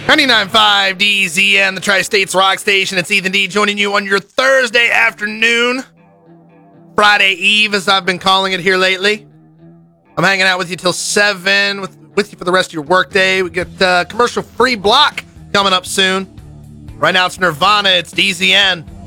99.5 DZN, the Tri-States Rock Station. It's Ethan D joining you on your Thursday afternoon, Friday Eve, as I've been calling it here lately. I'm hanging out with you till 7, with you for the rest of your workday. We get commercial-free block coming up soon. Right now it's Nirvana, it's DZN.